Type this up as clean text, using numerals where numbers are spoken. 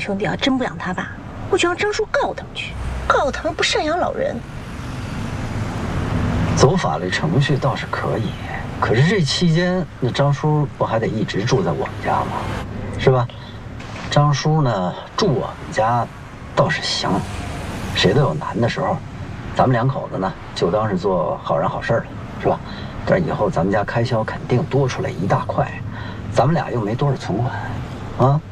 兄弟要真不养他爸，我就让张叔告他们去，告他们不赡养老人。 走法律程序倒是可以，可是这期间，那张叔不还得一直住在我们家吗？是吧？张叔呢，住我们家倒是行，谁都有难的时候，咱们两口子呢就当是做好人好事了，是吧？但以后咱们家开销肯定多出来一大块，咱们俩又没多少存款，啊。